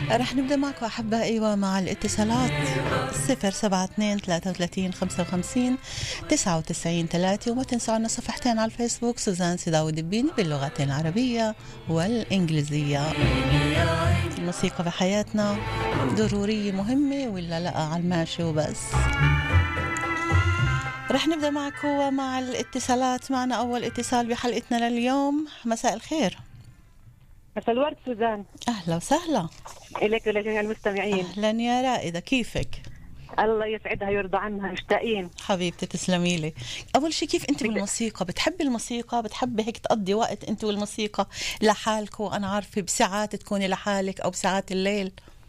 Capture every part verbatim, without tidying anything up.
رح نبدأ معكم أحبة أيوة مع الاتصالات صفر سبعة اثنين ثلاثة وثلاثين خمسة وخمسين تسعة وتسعين ثلاثة، وما تنسوا عنا صفحتين على الفيسبوك سوزان سيداو دبيني باللغتين العربية والإنجليزية. الموسيقى بحياتنا ضرورية مهمة ولا لا على الماشي وبس؟ رح نبدأ معكم مع الاتصالات. معنا أول اتصال بحلقتنا لليوم. مساء الخير. مساء الورد سوزان. أهلا وسهلا. إليك ولجميع المستمعين. أهلا يا رائدة، كيفك؟ الله يسعدها ويرضى عنها، مشتاقين. حبيبتي تسلمي لي. أول شيء كيف أنت بالموسيقى؟ بتحبي الموسيقى؟ بتحبي هيك تقضي وقت أنت والموسيقى لحالك؟ وأنا عارفة بساعات تكوني لحالك أو بساعات الليل.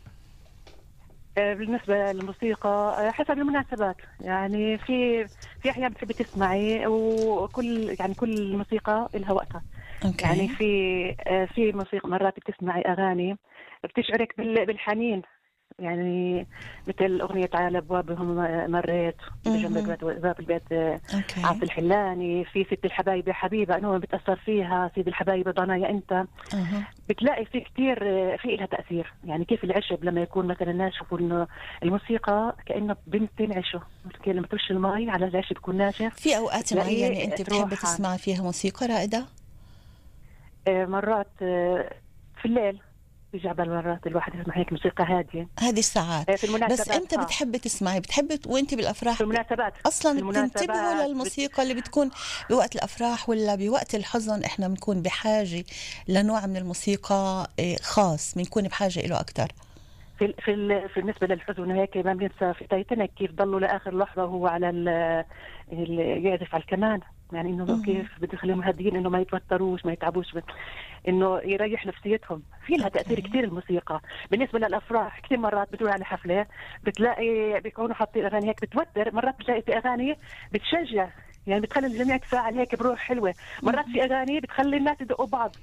بالنسبة للموسيقى حسب المناسبات، يعني في في أحيان بتحبي تسمعي، وكل يعني كل موسيقى لها وقتها. أوكي. يعني في في موسيقى مرات بتسمعي أغاني بتشعرك بالحنين، يعني مثل أغنية على أبوابهم مريت بجنب باب البيت عاصي الحلاني، في ست الحبايب يا حبيبة أنا بتأثر فيها، سيد الحبايب ضنايا أنت. أه. بتلاقي في كتير في لها تأثير، يعني كيف العشب لما يكون مثلا ناشف، إنه الموسيقى كأنه بنت تنعشه لما ترش المي على العشب يكون ناشف. في أوقات معينة أنت بتحبي تسمعي فيها موسيقى رائدة؟ مرات في الليل بيجي على مرات الواحد يسمع هيك موسيقى هادية هذه الساعات. بس انت آه. بتحبي تسمعي، بتحبي وانت بالافراح في المناسبات اصلا بتنتبهوا للموسيقى اللي بتكون بوقت الافراح ولا بوقت الحزن؟ احنا بنكون بحاجة لنوع من الموسيقى خاص، بنكون بحاجة له اكثر. في في في بالنسبه للحزن هيك ما بننسى في تايتانيك كيف ضلوا لاخر لحظه وهو على يعزف على الكمان، يعني انه كيف بده يخليهم هاديين، انه ما يتوتروش ما يتعبوش، انه يريح نفسيتهم. في لها تاثير كثير الموسيقى. بالنسبه للافراح كثير مرات بتروح على حفله بتلاقي بيكونوا حاطين اغاني هيك بتوتر، مرات بتلاقي في اغاني بتشجع، يعني بتخلي الجميع يتفاعل هيك بروح حلوه، مرات في اغاني بتخلي الناس يدقوا بعض.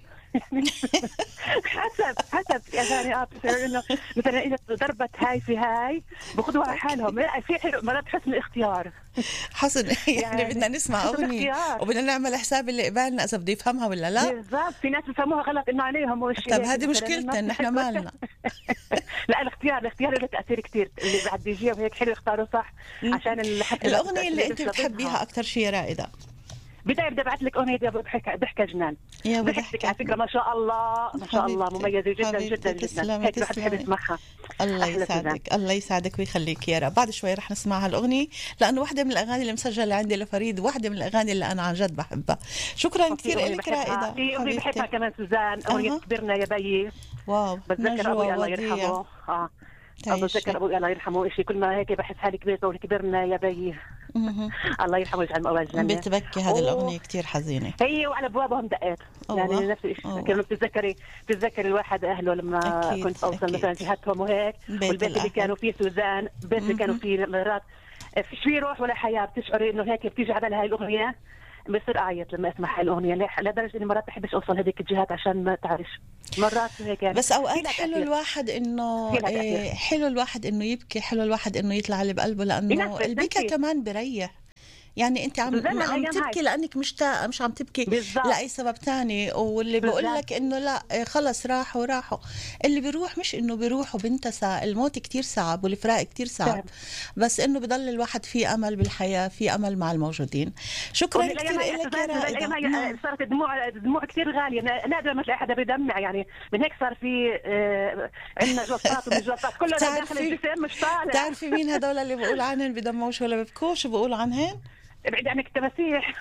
حسب حسب في اغاني اه انه مثلا اذا ضربت هاي في هاي بخذوها على حالهم. في حلو مرات حسن الاختيار، حسن يعني بدنا نسمع اغنيه وبدنا نعمل حساب اللي قبالنا اذا بده يفهمها ولا لا. بالضبط، في ناس بفهموها غلط انه عليهم وش. طب هذه مشكلتنا نحن مالنا. لا الاختيار الاختيار له تاثير كثير، اللي بعد بيجيهم هيك حلو يختاروا صح عشان الحفله. الاغنيه اللي انت بتحبيها اكثر شيء رائده؟ بداية بدي ابعث لك اغنيه ضحكه ضحكه جنان. ضحكتك على فكره ما شاء الله ما شاء الله مميزه جدا جدا جدا، هيك الواحد بحب يسمعها. الله يسعدك الله يسعدك ويخليك يا رب. بعد شوي رح نسمعها الاغنيه، لانه واحده من الاغاني اللي مسجله عندي لفريد، واحده من الاغاني اللي انا عن جد بحبها. شكرا كثير لك رائده. في اغنيه بحبها كمان سوزان، اغنيه كبرنا يا بيي. واو، بتذكر ابوي الله يرحمه. اه بتذكر ابوي الله يرحمه شيء، كل ما هيك بحس حالي كبيره اقول كبرنا يا بيي. الله يرحمه يجعل مأوى الجنة. بتبكي هذه الأغنية كتير حزينة. هي وعلى أبوابهم دقات، يعني نفس الشيء. كانوا بتتذكري بتتذكري الواحد أهله لما أكيد كنت أوصل أكيد. مثلا جهتهم وهيك، والبيت اللي كانوا فيه سوزان، البيت اللي كانوا فيه مرات فيش فيه روح ولا حياة، بتشعري إنه هيك بتيجي على هاي الأغنية بصير أعيط لما أسمع هاي الأغنية، لدرجة إني مرات بحبش أوصل هذيك الجهات عشان ما تعرفش مرات هيك يعني. بس أوقات حلو الواحد إنه إيه، حلو الواحد إنه يبكي، حلو الواحد إنه يطلع اللي بقلبه، لأنه البكا كمان بريح. يعني انت عم عم تبكي لانك مشتاقه، مش عم تبكي بالزبط. لاي سبب تاني. واللي بقول لك انه لا خلص راحوا راحوا، اللي بيروح مش انه بيروح وبنتسى، الموت كتير صعب والفراق كتير صعب، بس انه بضل الواحد في امل بالحياه، في امل مع الموجودين. شكرا كثير لك يا رائده. صارت الدموع دموع كثير غاليه، نادر ما تلاقي حدا بيدمع، يعني من هيك صار في آه عندنا جلطات ومش جلطات كله داخل الجسم مش طالع. بتعرفي مين هدول اللي بقول عنهم بدموش ولا ببكوش وبقول عنهم؟ ابعد عنك التماسيح.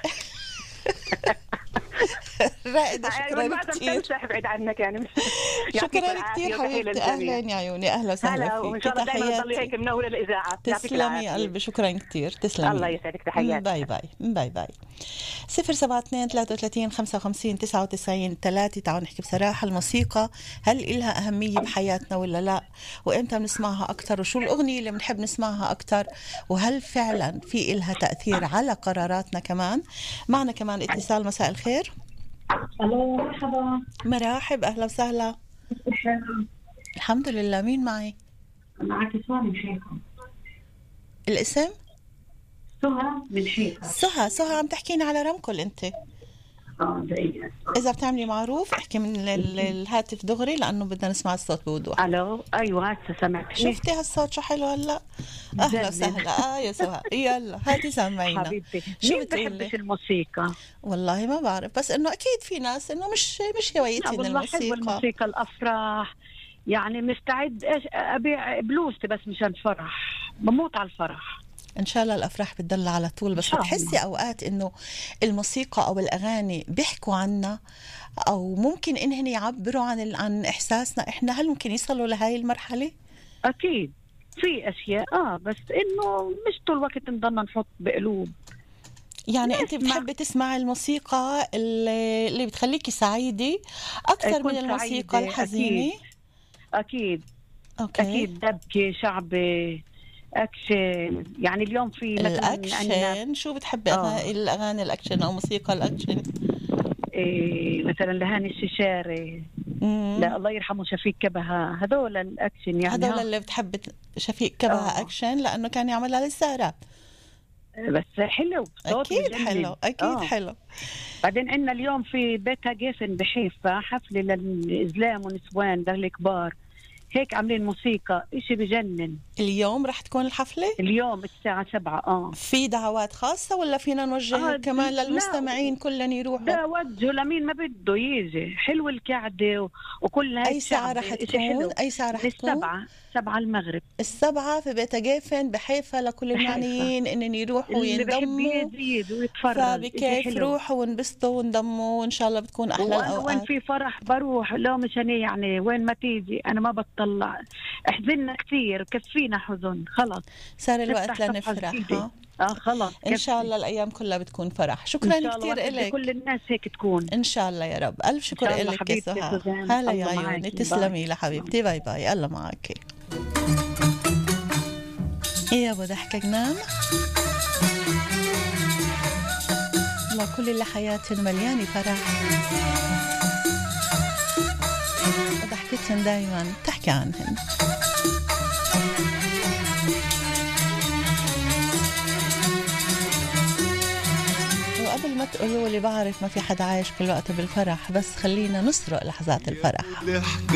رائدة شكرا كثير. ابعد عنك يعني. شكرا كثير حبيبتي. اهلا يا عيوني، اهلا وسهلا فيك. وان شاء الله دائما تضلي هيك منوره الاذاعه. تسلمي قلبي، شكرا كثير. تسلمي، الله يسعدك. تحياتي. باي باي باي باي. صفر سبعة اثنين ثلاثة وثلاثين خمسة وخمسين تسعة وتسعين ثلاثة. تعالوا نحكي بصراحة، الموسيقى هل إلها أهمية بحياتنا ولا لا؟ وإمتى بنسمعها أكثر؟ وشو الأغنية اللي بنحب نسمعها أكثر؟ وهل فعلا في إلها تأثير على قراراتنا كمان؟ معنا كمان اتصال. مساء الخير. الو مرحبا. مرحب، اهلا وسهلا. الحمد لله. مين معي؟ معك سهى من شيخة. الاسم؟ سهى من شيخة. سهى سهى عم تحكينا على رمكل انت؟ اه دقيقة. إذا بتعملي معروف احكي من ال- الهاتف دغري لأنه بدنا نسمع الصوت بوضوح. الو ايوه هسه سمعت. شفتي هالصوت شو حلو هلا؟ أهلا وسهلا. آه يا سهى يلا هاتي سمعينا. حبيبتي شو مين بتقولي؟ بحبش الموسيقى؟ والله ما بعرف، بس إنه أكيد في ناس إنه مش مش لا هوايتهم والله حلوة الموسيقى. الموسيقى، الافراح يعني مستعد ايش ابيع بلوزتي بس مشان فرح، بموت على الفرح. إن شاء الله الأفراح بتضل على طول، بس إن شاء بتحسي الله. أوقات إنه الموسيقى أو الأغاني بيحكوا عنا، أو ممكن إنهن يعبروا عن ال- عن إحساسنا إحنا، هل ممكن يصلوا لهاي المرحلة؟ اكيد في اشياء اه بس انه مش طول الوقت نضلنا نحط بقلوب. يعني أنت نسمع. بتحبي تسمعي الموسيقى اللي, اللي بتخليكي سعيدة أكثر كنت من الموسيقى سعيدة، الحزينة؟ اكيد أوكي. اكيد دبكة شعبي اكشن، يعني اليوم في مثلا عندنا الأكشن شو بتحبي؟ آه. أغاني الأغاني الأكشن أو موسيقى الأكشن؟ إيه مثلا لهاني الششاري، مم. لا الله يرحمه شفيق كبهة، هذول الاكشن يعني. هدول ها. اللي بتحب شفيق كبهة آه. أكشن لأنه كان يعملها للسهرات. بس حلو صوت أكيد بجنن. حلو أكيد آه. حلو. بعدين عندنا اليوم في بيتها جيفن بحيفا حفلة للإزلام ونسوان ده الكبار، هيك عاملين موسيقى إشي بجنن. اليوم رح تكون الحفلة؟ اليوم الساعة سبعة. آه في دعوات خاصة ولا فينا نوجه آه، كمان لا. للمستمعين كلهم يروحوا؟ ده وجهه لمين ما بده يجي، حلو القعدة و- وكلها أي هيك ساعة شعبي، رح إشي تكون؟ حلو. أي ساعة رح من تكون؟ السبعة سبعة المغرب. السبعة في بيت جيفن بحيفا، لكل بحيفا. المعنيين إنن يروحوا اللي بحب وينضموا. يزيد ويتفرج إشي فبكيف حلو. روحوا وانبسطوا وانضموا، وإن شاء الله بتكون أحلى وانا وين الأوقات. في فرح بروح، لو مشان يعني وين ما تيجي انا ما بطلع، احزننا كثير كفينا حزن خلص. صار الوقت نفتح صفحة لنفرح. جديدة. ها؟ اه خلاص إن كفي. شاء الله الأيام كلها بتكون فرح. ان شكرا شاء الله كتير وأتمنى إلك. كل الناس هيك تكون. إن شاء الله يا رب. ألف ان شكر شاء الله إلك يا حبيبتي سهى. سوزان، هلا يا الله عيوني، معاكي. تسلمي باي. لحبيبتي. باي باي. الله معك. إيه يا أبو ضحكة جنان، الله كل اللي حياتهم مليانة فرح، وضحكتهم دايما تحكي عنهم. وقبل ما تقولوا لي بعرف ما في حد عايش كل وقته بالفرح، بس خلينا نسرق لحظات الفرح.